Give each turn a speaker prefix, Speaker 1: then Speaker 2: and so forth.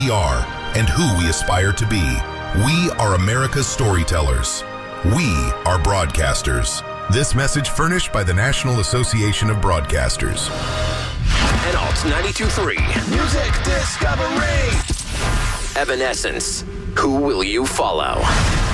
Speaker 1: we are and who we aspire to be. We are America's storytellers. We are broadcasters. This message furnished by the National Association of Broadcasters.
Speaker 2: Alt 92.3 Music Discovery. Evanescence. Who will you follow?